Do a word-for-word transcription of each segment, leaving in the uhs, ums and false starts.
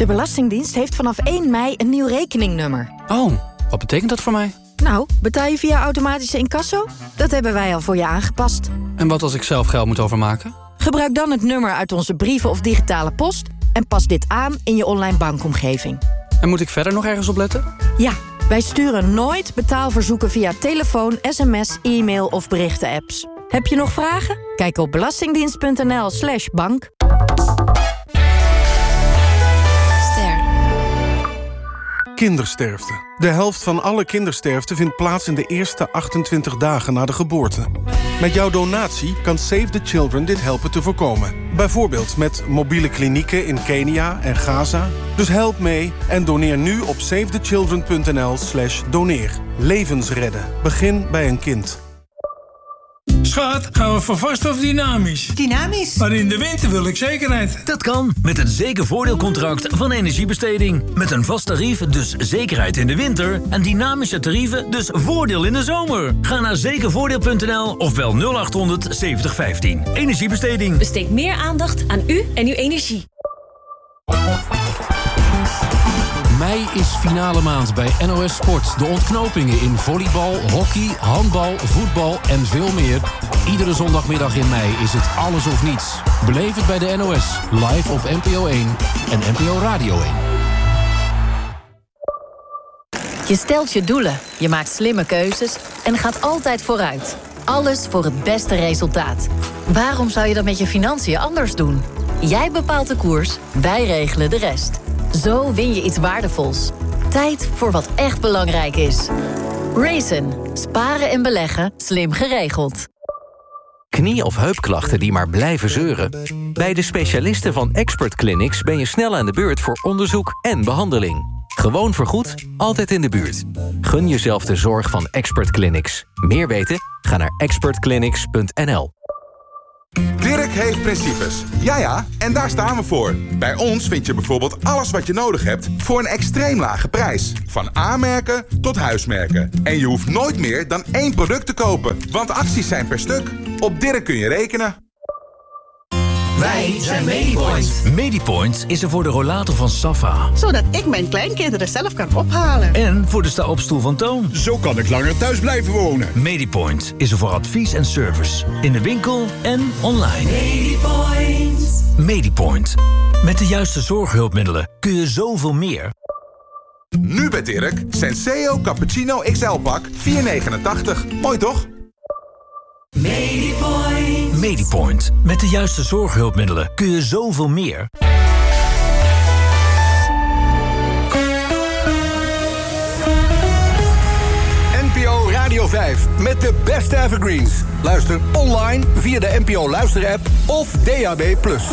De Belastingdienst heeft vanaf één mei een nieuw rekeningnummer. Oh, wat betekent dat voor mij? Nou, betaal je via automatische incasso? Dat hebben wij al voor je aangepast. En wat als ik zelf geld moet overmaken? Gebruik dan het nummer uit onze brieven of digitale post en pas dit aan in je online bankomgeving. En moet ik verder nog ergens op letten? Ja, wij sturen nooit betaalverzoeken via telefoon, sms, e-mail of berichten-apps. Heb je nog vragen? Kijk op belastingdienst.nl slash bank. Kindersterfte. De helft van alle kindersterfte vindt plaats in de eerste achtentwintig dagen na de geboorte. Met jouw donatie kan Save the Children dit helpen te voorkomen. Bijvoorbeeld met mobiele klinieken in Kenia en Gaza. Dus help mee en doneer nu op savethechildren.nl slash doneer. Levens redden. Begin bij een kind. Schat, gaan we voor vast of dynamisch? Dynamisch. Maar in de winter wil ik zekerheid. Dat kan met het zekervoordeelcontract van Energiebesteding. Met een vast tarief, dus zekerheid in de winter. En dynamische tarieven, dus voordeel in de zomer. Ga naar zekervoordeel punt n l of bel nul acht honderd zeventig vijftien. Energiebesteding. Besteed meer aandacht aan u en uw energie. Mei is finale maand bij N O S Sport. De ontknopingen in volleybal, hockey, handbal, voetbal en veel meer. Iedere zondagmiddag in mei is het alles of niets. Beleef het bij de N O S, live op N P O één en N P O Radio één. Je stelt je doelen, je maakt slimme keuzes en gaat altijd vooruit. Alles voor het beste resultaat. Waarom zou je dat met je financiën anders doen? Jij bepaalt de koers, wij regelen de rest. Zo win je iets waardevols. Tijd voor wat echt belangrijk is. Raisin. Sparen en beleggen. Slim geregeld. Knie- of heupklachten die maar blijven zeuren? Bij de specialisten van Expert Clinics ben je snel aan de beurt voor onderzoek en behandeling. Gewoon vergoed, altijd in de buurt. Gun jezelf de zorg van Expert Clinics. Meer weten? Ga naar expert clinics punt n l. Dirk heeft principes. Ja ja, en daar staan we voor. Bij ons vind je bijvoorbeeld alles wat je nodig hebt voor een extreem lage prijs. Van A-merken tot huismerken. En je hoeft nooit meer dan één product te kopen, want acties zijn per stuk. Op Dirk kun je rekenen. Wij zijn Medipoint. Medipoint is er voor de rollator van Safa. Zodat ik mijn kleinkinderen zelf kan ophalen. En voor de sta-opstoel van Toon. Zo kan ik langer thuis blijven wonen. Medipoint is er voor advies en service. In de winkel en online. Medipoint. Medipoint. Met de juiste zorghulpmiddelen kun je zoveel meer. Nu bij Dirk, Senseo Cappuccino X L-pak vier negenentachtig. Mooi toch? Medipoint. Medipoint. Met de juiste zorghulpmiddelen kun je zoveel meer. N P O Radio vijf met de beste evergreens. Luister online via de N P O Luister-app of D A B plus.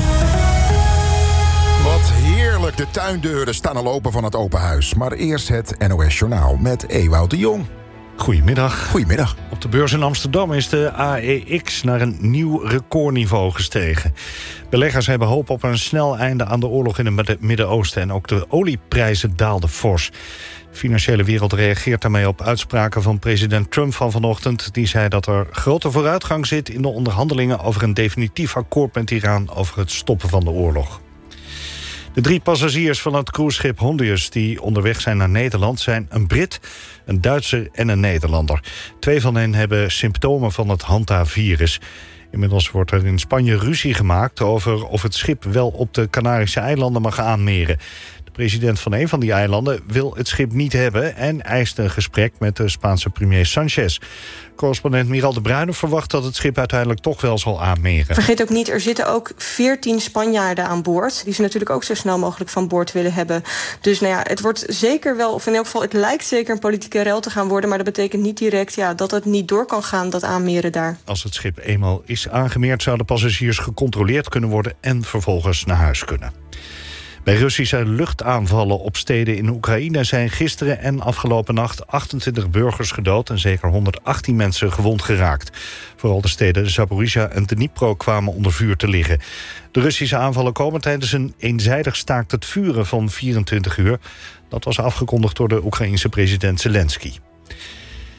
Wat heerlijk, de tuindeuren staan al open van het open huis. Maar eerst het N O S Journaal met Ewout de Jong. Goedemiddag. Goedemiddag. Op de beurs in Amsterdam is de A E X naar een nieuw recordniveau gestegen. Beleggers hebben hoop op een snel einde aan de oorlog in het Midden-Oosten. En ook de olieprijzen daalden fors. De financiële wereld reageert daarmee op uitspraken van president Trump van vanochtend. Die zei dat er grote vooruitgang zit in de onderhandelingen over een definitief akkoord met Iran over het stoppen van de oorlog. De drie passagiers van het cruiseschip Hondius die onderweg zijn naar Nederland zijn een Brit, een Duitser en een Nederlander. Twee van hen hebben symptomen van het Hanta-virus. Inmiddels wordt er in Spanje ruzie gemaakt over of het schip wel op de Canarische eilanden mag aanmeren. De president van een van die eilanden wil het schip niet hebben en eist een gesprek met de Spaanse premier Sanchez. Correspondent Miral de Bruyne verwacht dat het schip uiteindelijk toch wel zal aanmeren. Vergeet ook niet, er zitten ook veertien Spanjaarden aan boord, die ze natuurlijk ook zo snel mogelijk van boord willen hebben. Dus nou ja, het wordt zeker wel, of in elk geval, het lijkt zeker een politieke rel te gaan worden, maar dat betekent niet direct ja, dat het niet door kan gaan, dat aanmeren daar. Als het schip eenmaal is aangemeerd, zouden passagiers gecontroleerd kunnen worden en vervolgens naar huis kunnen. Bij Russische luchtaanvallen op steden in Oekraïne zijn gisteren en afgelopen nacht achtentwintig burgers gedood en zeker honderdachttien mensen gewond geraakt. Vooral de steden Zaporizhzhia en Dnipro kwamen onder vuur te liggen. De Russische aanvallen komen tijdens een eenzijdig staakt het vuren van vierentwintig uur. Dat was afgekondigd door de Oekraïense president Zelensky.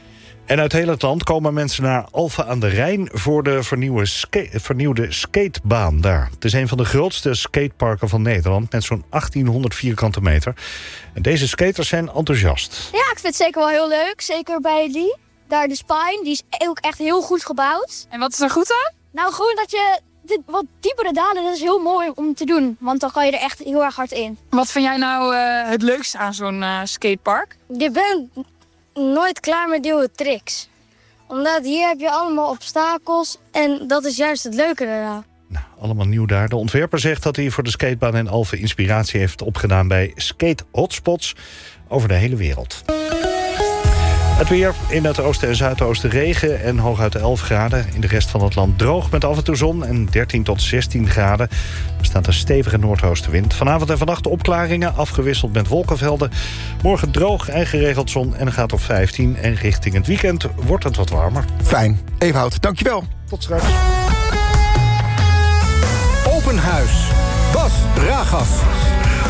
En uit heel het land komen mensen naar Alphen aan de Rijn voor de vernieuwde, ska- vernieuwde skatebaan daar. Het is een van de grootste skateparken van Nederland met zo'n achttienhonderd vierkante meter. En deze skaters zijn enthousiast. Ja, ik vind het zeker wel heel leuk. Zeker bij die. Daar de Spine, die is ook echt heel goed gebouwd. En wat is er goed aan? Nou, gewoon dat je dit, wat diepere dalen, dat is heel mooi om te doen. Want dan ga je er echt heel erg hard in. Wat vind jij nou uh, het leukste aan zo'n uh, skatepark? Je bent nooit klaar met nieuwe tricks. Omdat hier heb je allemaal obstakels en dat is juist het leuke eraan. Nou, allemaal nieuw daar. De ontwerper zegt dat hij voor de skatebaan in Alphen inspiratie heeft opgedaan bij skate hotspots over de hele wereld. Het weer, in het oosten en zuidoosten regen en hooguit elf graden. In de rest van het land droog met af en toe zon en dertien tot zestien graden. Er staat een stevige noordoostenwind. Vanavond en vannacht opklaringen, afgewisseld met wolkenvelden. Morgen droog en geregeld zon en een graad of vijftien. En richting het weekend wordt het wat warmer. Fijn. Ewout, dankjewel. Tot straks. Open Huis. Bas Ragas.